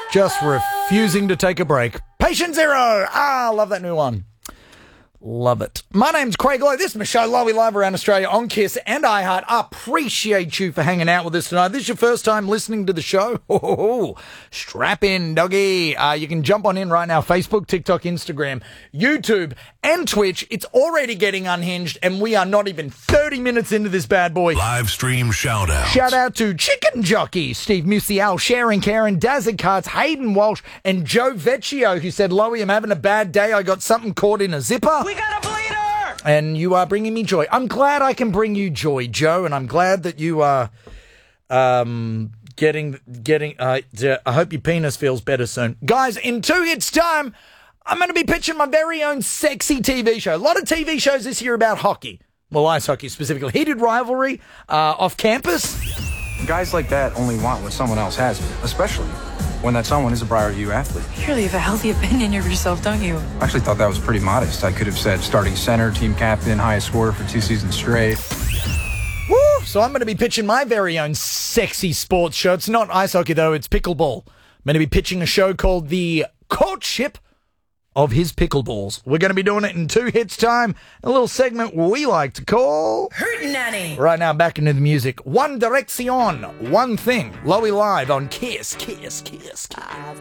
Just refusing to take a break. Patient Zero. Ah, love that new one. Love it. My name's Craig Lowe. This is my show, Lowy Live around Australia on KISS and iHeart. Appreciate you for hanging out with us tonight. This is your first time listening to the show? Strap in, doggy. You can jump on in right now. Facebook, TikTok, Instagram, YouTube, and Twitch. It's already getting unhinged, and we are not even 30 minutes into this bad boy. Live stream shout out. Shout out to Chicken Jockey, Steve Musial, Sharon Karen, Dazza Carts, Hayden Walsh, and Joe Vecchio, who said, Lowy, I'm having a bad day. I got something caught in a zipper. We got a bleeder! And you are bringing me joy. I'm glad I can bring you joy, Joe, and I'm glad that you are getting. I hope your penis feels better soon. Guys, in 2 hits time, I'm going to be pitching my very own sexy TV show. A lot of TV shows this year about hockey. Well, ice hockey specifically. Heated rivalry off campus. Guys like that only want what someone else has, especially when that someone is a Briar U athlete. You really have a healthy opinion of yourself, don't you? I actually thought that was pretty modest. I could have said starting center, team captain, highest scorer for 2 seasons straight. Woo! So I'm going to be pitching my very own sexy sports show. It's not ice hockey, though. It's pickleball. I'm going to be pitching a show called The Courtship of His Pickleballs. We're going to be doing it in 2 hits time. A little segment we like to call Hootenanny. Right now, back into the music. One Direction, one thing. Lowy Live on KISS, KISS, KISS, KISS.